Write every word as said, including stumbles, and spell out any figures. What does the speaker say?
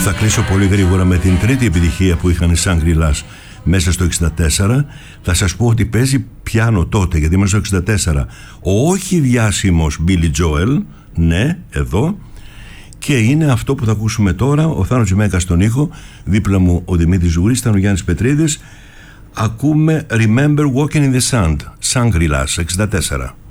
Θα κλείσω πολύ γρήγορα με την τρίτη επιτυχία που είχαν οι Shangri-Las μέσα στο εξήντα τέσσερα. Θα σας πω ότι παίζει πιάνο τότε, γιατί μέσα στο εξήντα τέσσερα ο όχι διάσημος Billy Joel, ναι, εδώ, και είναι αυτό που θα ακούσουμε τώρα. Ο Θάνος Τζιμέκας στον ήχο, δίπλα μου ο Δημήτρης Ζουγρής, ήταν ο Γιάννης Πετρίδης. Ακούμε Remember Walking in the Sand, Shangri-Las, εξήντα τέσσερα.